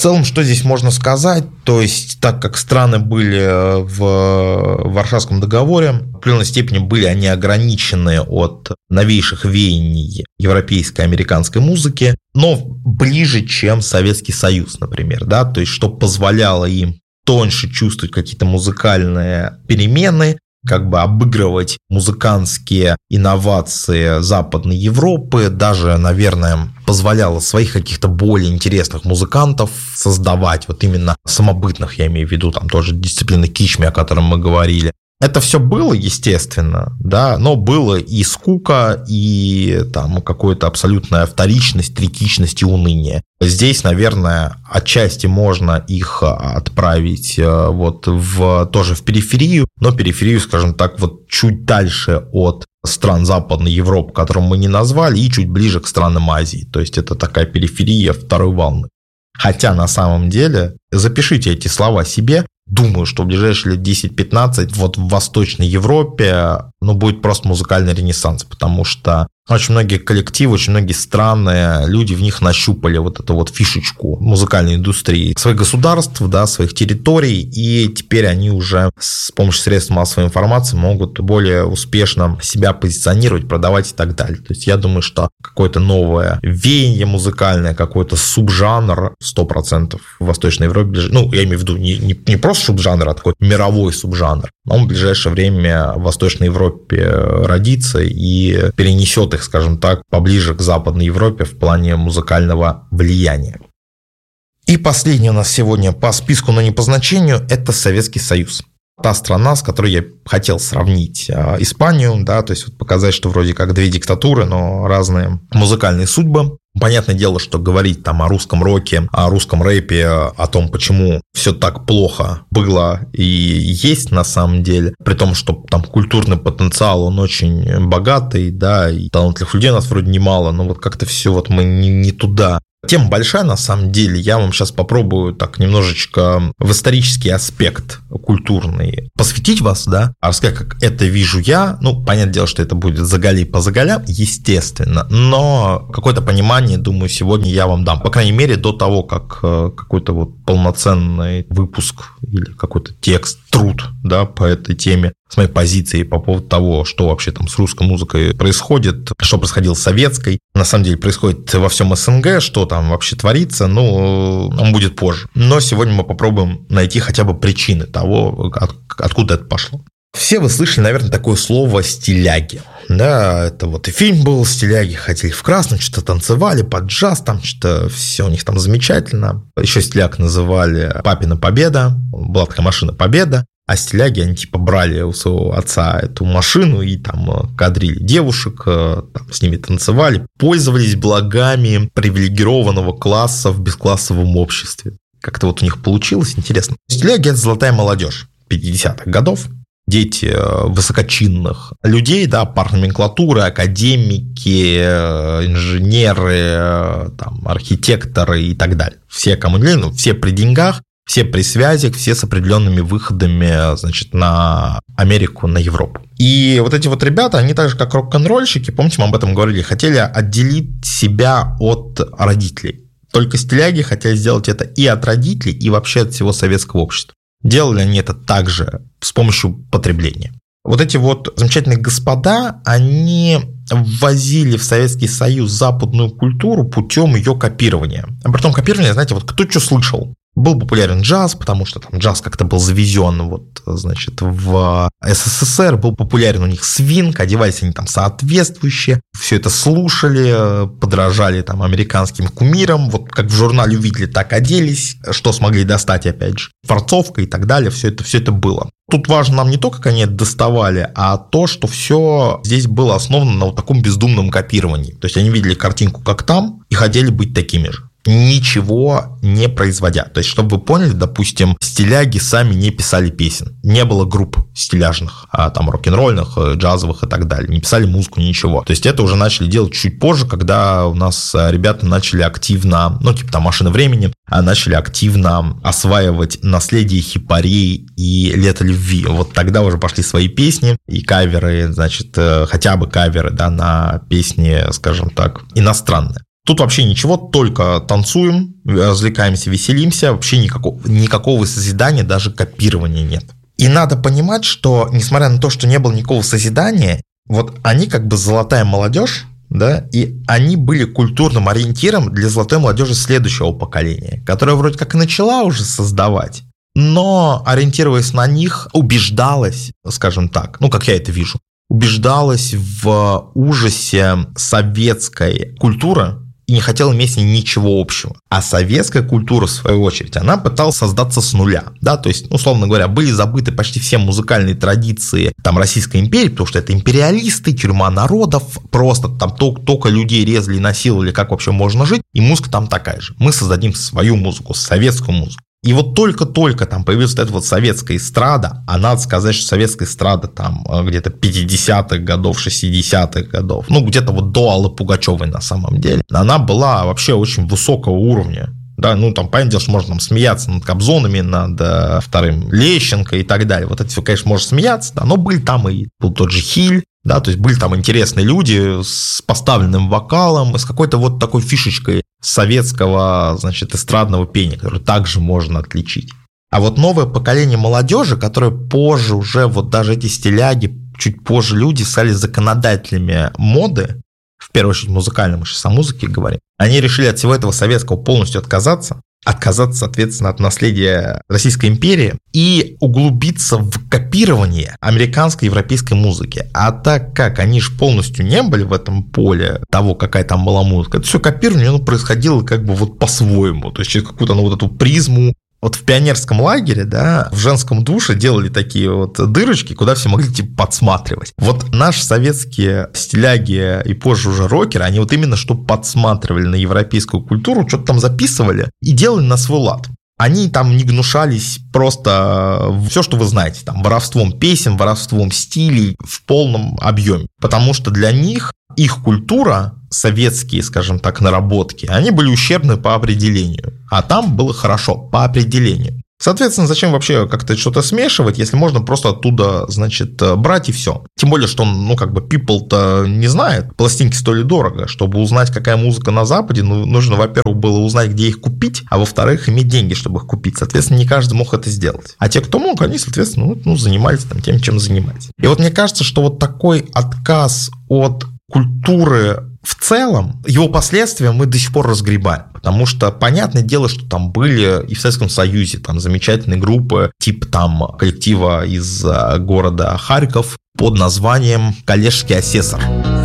целом, что здесь можно сказать? То есть, так как страны были в Варшавском договоре, в определенной степени были они ограничены от новейших веяний европейской и американской музыки, но ближе, чем Советский Союз, например, да, то есть, что позволяло им тоньше чувствовать какие-то музыкальные перемены, как бы обыгрывать музыкантские инновации Западной Европы, даже, наверное, позволяло своих каких-то более интересных музыкантов создавать, вот именно самобытных, я имею в виду, там тоже дисциплины кичми, о котором мы говорили. Это все было, естественно, да, но было и скука, и там какая-то абсолютная вторичность, третичность и уныние. Здесь, наверное, отчасти можно их отправить вот тоже в периферию, но периферию, скажем так, вот чуть дальше от стран Западной Европы, которую мы не назвали, и чуть ближе к странам Азии. То есть это такая периферия второй волны. Хотя на самом деле, запишите эти слова себе, думаю, что в ближайшие лет 10-15 вот в Восточной Европе будет просто музыкальный ренессанс, потому что очень многие коллективы, очень многие страны, люди в них нащупали вот эту вот фишечку музыкальной индустрии своих государств, да, своих территорий, и теперь они уже с помощью средств массовой информации могут более успешно себя позиционировать, продавать и так далее. То есть я думаю, что какое-то новое веяние музыкальное, какой-то субжанр 100% в Восточной Европе, я имею в виду не просто субжанр, а такой мировой субжанр, он в ближайшее время в Восточной Европе родится и перенесет их, скажем так, поближе к Западной Европе в плане музыкального влияния. И последний у нас сегодня по списку, но не по значению, это Советский Союз. Та страна, с которой я хотел сравнить Испанию, да, то есть вот показать, что вроде как две диктатуры, но разные музыкальные судьбы. Понятное дело, что говорить там о русском роке, о русском рэпе, о том, почему все так плохо было и есть на самом деле, при том, что там культурный потенциал, он очень богатый, да, и талантливых людей у нас вроде немало, но вот как-то все вот мы не туда. Тема большая, на самом деле. Я вам сейчас попробую так немножечко в исторический аспект культурный посвятить вас, да, рассказать, как это вижу я. Понятное дело, что это будет заголи по заголям, естественно, но какое-то понимание, думаю, сегодня я вам дам. По крайней мере, до того, как какой-то вот полноценный выпуск или какой-то текст, труд, да, по этой теме с моей позиции по поводу того, что вообще там с русской музыкой происходит, что происходило с советской. На самом деле происходит во всем СНГ, что там вообще творится, он будет позже. Но сегодня мы попробуем найти хотя бы причины того, откуда это пошло. Все вы слышали, наверное, такое слово «стиляги». Да, это вот и фильм был «Стиляги ходили в красном», что-то танцевали под джаз, там что-то все у них там замечательно. Еще стиляг называли «Папина победа», была такая машина «Победа». А стиляги, они типа брали у своего отца эту машину и там кадрили девушек, там, с ними танцевали, пользовались благами привилегированного класса в бесклассовом обществе. Как-то вот у них получилось, интересно. Стиляги – это золотая молодежь 50-х годов. Дети высокочинных людей, да, парноменклатуры, академики, инженеры, там, архитекторы и так далее. Все кому все при деньгах. Все при связях, все с определенными выходами, значит, на Америку, на Европу. И вот эти вот ребята, они так же, как рок-н-ролльщики, помните, мы об этом говорили, хотели отделить себя от родителей. Только стиляги хотели сделать это и от родителей, и вообще от всего советского общества. Делали они это также с помощью потребления. Вот эти вот замечательные господа, они ввозили в Советский Союз западную культуру путем ее копирования. А притом копирование, знаете, вот кто что слышал. Был популярен джаз, потому что там джаз как-то был завезен в СССР, был популярен у них свинг, одевались они там соответствующие, все это слушали, подражали там американским кумирам, вот как в журнале увидели, так оделись, что смогли достать, опять же, форцовка и так далее, все это было. Тут важно нам не то, как они это доставали, а то, что все здесь было основано на вот таком бездумном копировании. То есть они видели картинку как там и хотели быть такими же, ничего не производя. То есть, чтобы вы поняли, допустим, стиляги сами не писали песен. Не было групп стиляжных, там рок-н-ролльных, джазовых и так далее. Не писали музыку, ничего. То есть, это уже начали делать чуть позже, когда у нас ребята начали активно, там «Машина времени», начали активно осваивать наследие хипарей и «Лето любви». Вот тогда уже пошли свои песни и каверы, значит, хотя бы каверы, да, на песни, скажем так, иностранные. Тут вообще ничего, только танцуем, развлекаемся, веселимся, вообще никакого созидания, даже копирования нет. И надо понимать, что, несмотря на то, что не было никакого созидания, вот они как бы золотая молодежь, да, и они были культурным ориентиром для золотой молодежи следующего поколения, которая вроде как и начала уже создавать, но, ориентируясь на них, убеждалась, скажем так, ну, как я это вижу, убеждалась в ужасе советской культуры и не хотела иметь с ней ничего общего. А советская культура, в свою очередь, она пыталась создаться с нуля. Да? То есть, условно говоря, были забыты почти все музыкальные традиции там, Российской империи, потому что это империалисты, тюрьма народов, просто там только людей резали и насиловали, как вообще можно жить, и музыка там такая же. Мы создадим свою музыку, советскую музыку. И вот только-только там появилась эта вот советская эстрада, а надо сказать, что советская эстрада там где-то 50-х годов, 60-х годов, ну где-то вот до Аллы Пугачевой на самом деле, она была вообще очень высокого уровня. Да, ну там, понятное дело, что можно там смеяться над Кобзонами, над вторым Лещенко и так далее. Вот это все, конечно, можно смеяться, да, но был там и был тот же Хиль, да, то есть были там интересные люди с поставленным вокалом, с какой-то вот такой фишечкой советского, значит, эстрадного пения, который также можно отличить. А вот новое поколение молодежи, которое позже уже, вот даже эти стиляги, чуть позже люди стали законодателями моды, в первую очередь музыкальной, мы сейчас о музыке говорим, они решили от всего этого советского полностью отказаться, соответственно, от наследия Российской империи и углубиться в копирование американской и европейской музыки. А так как они же полностью не были в этом поле того, какая там была музыка, это все копирование, оно происходило как бы вот по-своему, то есть через какую-то, ну, вот эту призму. Вот в пионерском лагере, да, в женском душе делали такие вот дырочки, куда все могли типа подсматривать. Вот наши советские стиляги и позже уже рокеры, они вот именно что подсматривали на европейскую культуру, что-то там записывали и делали на свой лад. Они там не гнушались просто все, что вы знаете, там воровством песен, воровством стилей в полном объеме. Потому что для них их культура, советские, скажем так, наработки, они были ущербны по определению. А там было хорошо по определению. Соответственно, зачем вообще как-то что-то смешивать, если можно просто оттуда, значит, брать и все. Тем более, что, ну, как бы, people-то не знает. Пластинки стоили дорого. Чтобы узнать, какая музыка на Западе, ну, нужно, во-первых, было узнать, где их купить, а во-вторых, иметь деньги, чтобы их купить. Соответственно, не каждый мог это сделать. А те, кто мог, они, соответственно, ну, занимались там тем, чем занимались. И вот мне кажется, что вот такой отказ от культуры в целом, его последствия мы до сих пор разгребаем. Потому что, понятное дело, что там были и в Советском Союзе там замечательные группы, типа там коллектива из города Харьков под названием «Коллежский асессор».